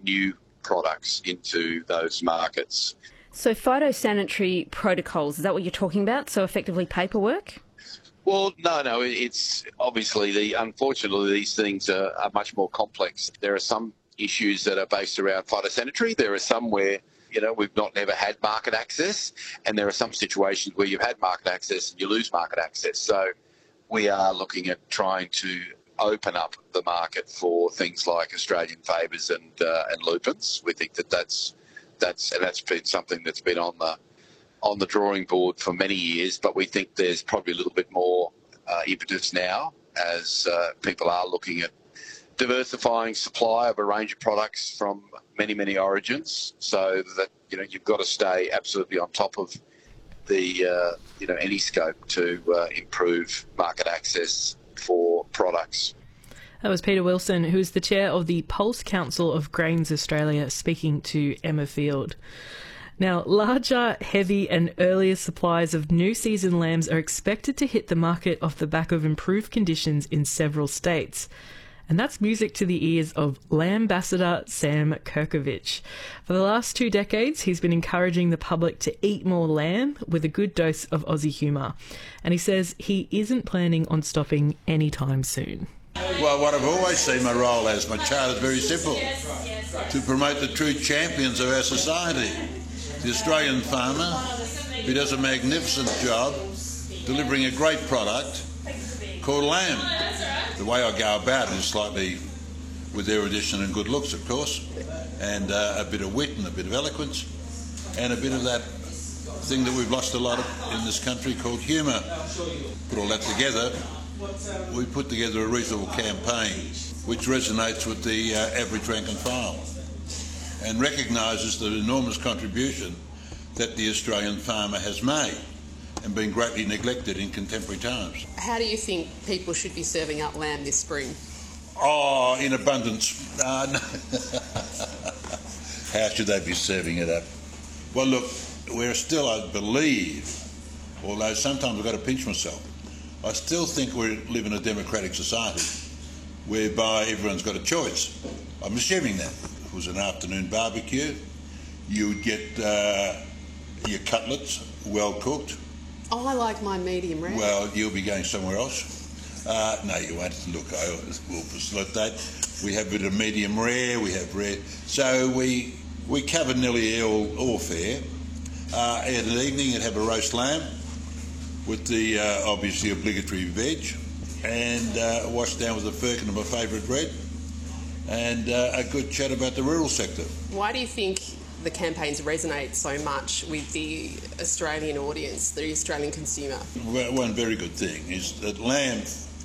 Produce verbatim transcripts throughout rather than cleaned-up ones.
new products into those markets. So phytosanitary protocols, is that what you're talking about? So effectively paperwork? Well, no, no, it's obviously the, unfortunately, these things are, are much more complex. There are some issues that are based around phytosanitary. There are some where, you know, we've not never had market access, and there are some situations where you've had market access and you lose market access. So we are looking at trying to open up the market for things like Australian favours and uh, and lupins. We think that that's that's and that's been something that's been on the on the drawing board for many years, but we think there's probably a little bit more uh, impetus now as uh, people are looking at diversifying supply of a range of products from many, many origins, so that, you know, you've got to stay absolutely on top of the, uh, you know, any scope to uh, improve market access for products. That was Peter Wilson, who is the chair of the Pulse Council of Grains Australia, speaking to Emma Field. Now, larger, heavy and earlier supplies of new season lambs are expected to hit the market off the back of improved conditions in several states. And that's music to the ears of Lambassador Sam Kirkovich. For the last two decades, he's been encouraging the public to eat more lamb with a good dose of Aussie humour. And he says he isn't planning on stopping anytime soon. Well, what I've always seen my role as, my charter is very simple, to promote the true champions of our society. The Australian farmer, who does a magnificent job delivering a great product called lamb. The way I go about it is slightly with erudition and good looks, of course, and uh, a bit of wit and a bit of eloquence, and a bit of that thing that we've lost a lot of in this country called humour. Put all that together, we put together a reasonable campaign which resonates with the uh, average rank and file, and recognises the enormous contribution that the Australian farmer has made and been greatly neglected in contemporary times. How do you think people should be serving up lamb this spring? Oh, in abundance. Uh, no. How should they be serving it up? Well, look, we're still, I believe, although sometimes I've got to pinch myself, I still think we live in a democratic society whereby everyone's got a choice. I'm assuming that. It was an afternoon barbecue, you would get uh, your cutlets well cooked. Oh, I like mine medium rare. Well, you'll be going somewhere else. Uh, no, you won't. Look, I will facilitate. We have a bit of medium rare, we have rare. So we we cover nearly all, all fare. Uh, at an evening, you'd have a roast lamb with the uh, obviously obligatory veg, and uh, washed down with a firkin of my favourite bread, and uh, a good chat about the rural sector. Why do you think the campaigns resonate so much with the Australian audience, the Australian consumer? Well, one very good thing is that lamb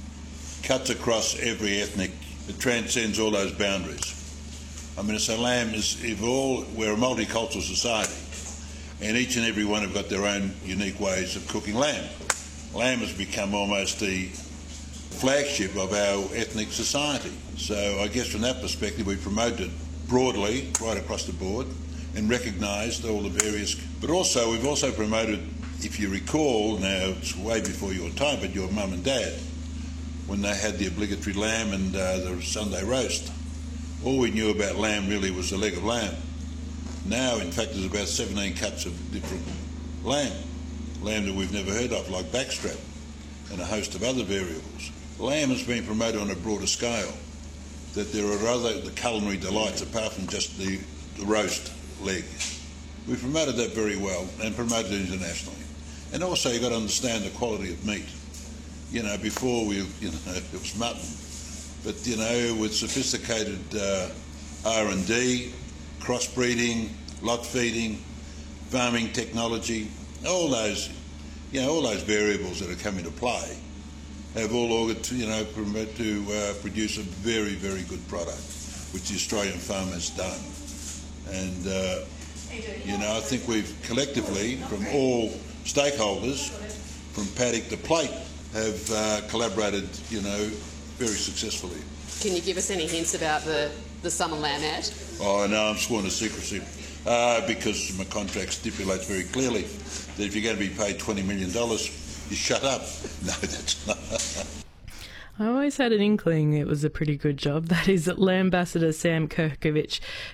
cuts across every ethnic, it transcends all those boundaries. I mean, so lamb is, if all, we're a multicultural society, and each and every one have got their own unique ways of cooking lamb. Lamb has become almost the flagship of our ethnic society. So I guess from that perspective we promote it broadly, right across the board, and recognised all the various... But also, we've also promoted, if you recall, now it's way before your time, but your mum and dad, when they had the obligatory lamb and uh, the Sunday roast, all we knew about lamb really was the leg of lamb. Now, in fact, there's about seventeen cuts of different lamb, lamb that we've never heard of, like backstrap, and a host of other variables. Lamb has been promoted on a broader scale, that there are other the culinary delights apart from just the, the roast leg. We've promoted that very well and promoted it internationally. And also you've got to understand the quality of meat. You know, before we, you know, it was mutton, but you know, with sophisticated uh, R and D, crossbreeding, lot feeding, farming technology, all those, you know, all those variables that have come into play have all augured to, you know, to uh, produce a very, very good product, which the Australian farmer has done. And, uh, you know, I think we've collectively, from all stakeholders, from paddock to plate, have uh, collaborated, you know, very successfully. Can you give us any hints about the, the summer lamb ad? Oh, no, I'm sworn to secrecy uh, because my contract stipulates very clearly that if you're going to be paid twenty million dollars, you shut up. No, that's not. I always had an inkling it was a pretty good job. That is Lambassador Sam Kirkovich